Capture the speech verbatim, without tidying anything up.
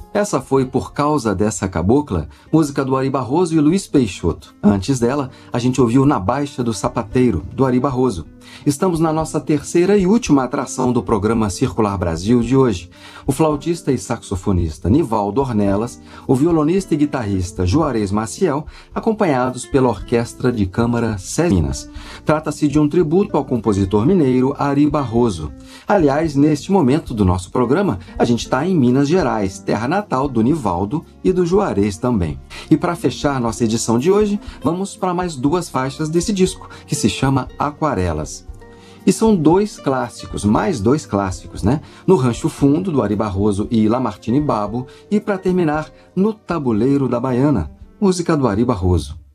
Essa foi Por Causa Dessa Cabocla, música do Ari Barroso e Luiz Peixoto. Antes dela, a gente ouviu Na Baixa do Sapateiro, do Ari Barroso. Estamos na nossa terceira e última atração do programa Circular Brasil de hoje. O flautista e saxofonista Nivaldo Ornelas, o violonista e guitarrista Juarez Maciel, acompanhados pela Orquestra de Câmara Sete Minas. Trata-se de um tributo ao compositor mineiro Ari Barroso. Aliás, neste momento do nosso programa, a gente está em Minas Gerais, terra natal do Nivaldo e do Juarez também. E para fechar nossa edição de hoje, vamos para mais duas faixas desse disco, que se chama Aquarelas. E são dois clássicos, mais dois clássicos, né? No Rancho Fundo, do Ari Barroso e Lamartine Babo, e para terminar, No Tabuleiro da Baiana, música do Ari Barroso.